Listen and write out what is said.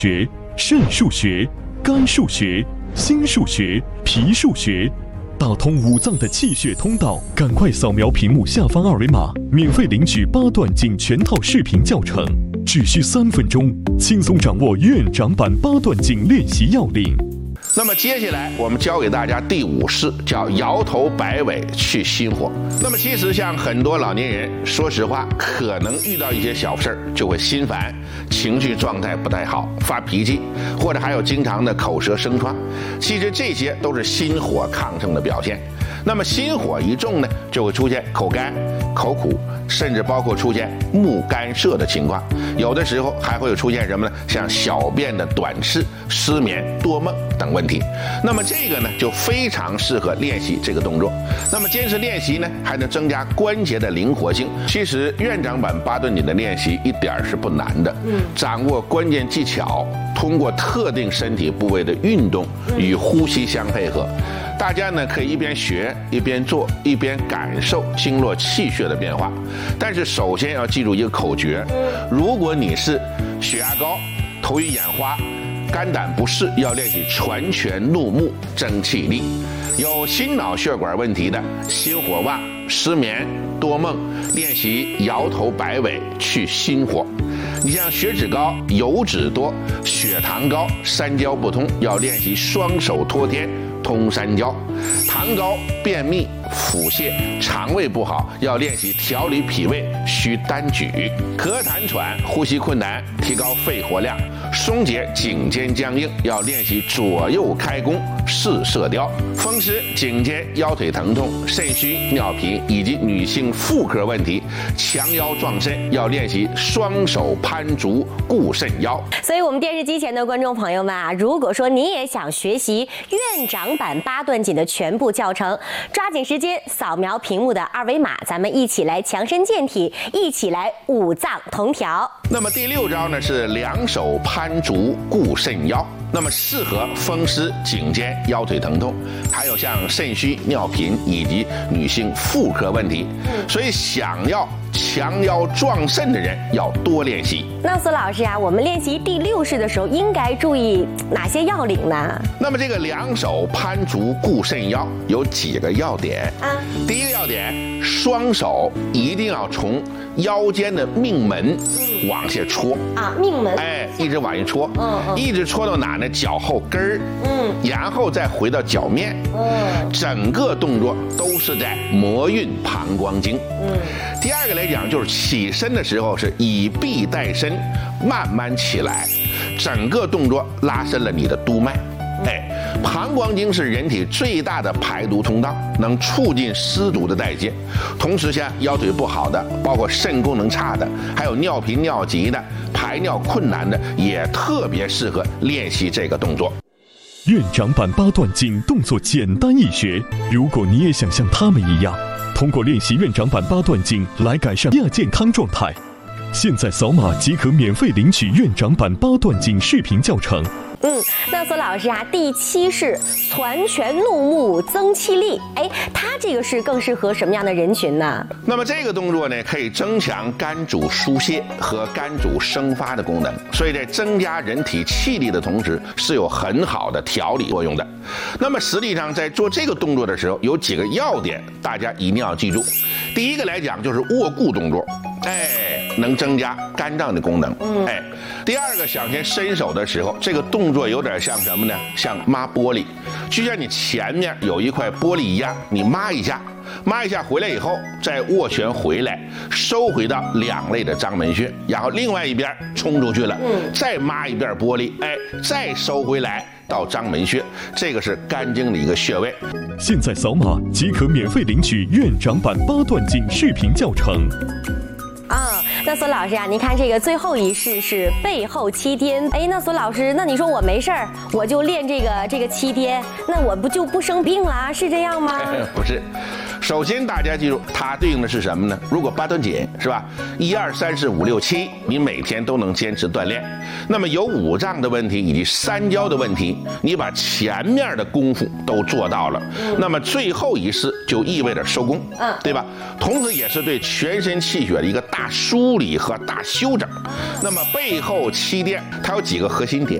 学、肾腧穴、肝腧穴、心腧穴、脾腧穴，打通五脏的气血通道。赶快扫描屏幕下方二维码，免费领取8段锦全套视频教程，只需3分钟，轻松掌握院长版8段锦练习要领。 那么接下来我们教给大家第5式，叫摇头摆尾去心火。那么其实像很多老年人，说实话，可能遇到一些小事儿就会心烦，情绪状态不太好，发脾气，或者还有经常的口舌生疮。其实这些都是心火亢盛的表现。那么心火一重呢，就会出现口干、口苦，甚至包括出现目干涩的情况。有的时候还会有出现什么呢？像小便的短赤、失眠、多梦等问题。那么这个呢，就非常适合练习这个动作。那么坚持练习呢，还能增加关节的灵活性。其实院长版8段锦的练习一点是不难的，掌握关键技巧，通过特定身体部位的运动与呼吸相配合。大家呢可以一边学一边做，一边感受经络气血的变化。但是首先要记住一个口诀：如果你是血压高、头晕眼花、肝胆不适，要练习全拳怒目争气力；有心脑血管问题的，心火旺、失眠、多梦，练习摇头摆尾去心火。你像血脂高、油脂多、血糖高、三焦不通，要练习双手托天通三焦；糖高、便秘、腹泻、肠胃不好，要练习调理脾胃需单举；咳痰喘、呼吸困难，提高肺活量；松解颈肩僵硬，要练习左右开弓试射雕；风湿、颈肩、腰腿疼痛、肾虚、尿频以及女性妇科问题，强腰壮肾，要练习双手攀足固肾腰。 所以我们电视机前的观众朋友们啊，如果说你也想学习院长版8段锦的全部教程，抓紧时间扫描屏幕的二维码，咱们一起来强身健体，一起来五脏同调。 那么第6招呢是2手攀足固肾腰。那么适合风湿、颈肩、腰腿疼痛，还有像肾虚、尿频以及女性妇科问题。所以想要强腰壮肾的人要多练习。 那苏老师啊，我们练习第6式的时候应该注意哪些要领呢？ 那么这个2手攀足固肾腰有几个要点啊？第一个要点，双手一定要从腰间的命门往下戳啊，命门， 一直往下戳，一直戳到哪呢？脚后跟儿，然后再回到脚面，整个动作都是在摩运膀胱经。第二个来讲，就是起身的时候是以臂带身，慢慢起来，整个动作拉伸了你的督脉。膀胱经是人体最大的排毒通道，能促进湿毒的代谢。同时像腰腿不好的，包括肾功能差的，还有尿频尿急的，排尿困难的，也特别适合练习这个动作。 院长版8段锦动作简单易学，如果你也想像他们一样，通过练习院长版8段锦来改善亚健康状态，现在扫码即可免费领取院长版8段锦视频教程。 那苏老师啊，第7式攒拳怒目增气力，它这个是更适合什么样的人群呢？ 那么这个动作呢，可以增强肝主疏泄和肝主生发的功能，所以在增加人体气力的同时，是有很好的调理作用的。那么实际上在做这个动作的时候，有几个要点，大家一定要记住。第一个来讲就是握固动作，能增加肝脏的功能。第二个，想先伸手的时候，这个动作有点像什么呢？像抹玻璃，就像你前面有一块玻璃一样，你抹一下回来以后，再握拳回来，收回到2肋的章门穴，然后另外一边冲出去了，再抹一遍玻璃，再收回来到章门穴，这个是肝经的一个穴位。 现在扫码即可免费领取院长版8段锦视频教程。 那苏老师啊，您看这个最后一式是背后七颠，那苏老师，那你说我没事儿，我就练这个七颠，那我不就不生病了？是这样吗？ 不是， 首先大家记住，它对应的是什么呢？如果八段锦是吧，1、2、3、4、5、6、7，你每天都能坚持锻炼，那么有五脏的问题以及三焦的问题，你把前面的功夫都做到了，那么最后一式就意味着收功，对吧？同时也是对全身气血的一个大梳理和大修整。那么背后7点它有几个核心点。